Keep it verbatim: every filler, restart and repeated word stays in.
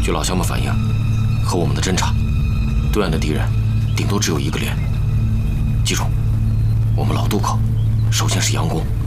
据老乡们反映，和我们的侦查，对岸的敌人顶多只有一个连。记住，我们老渡口，首先是佯攻。